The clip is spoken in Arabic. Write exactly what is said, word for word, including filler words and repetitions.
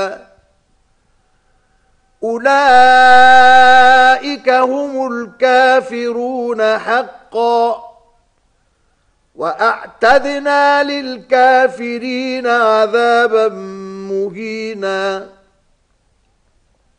أولئك هم الكافرون حقا وأعتدنا للكافرين عذابا مهينا.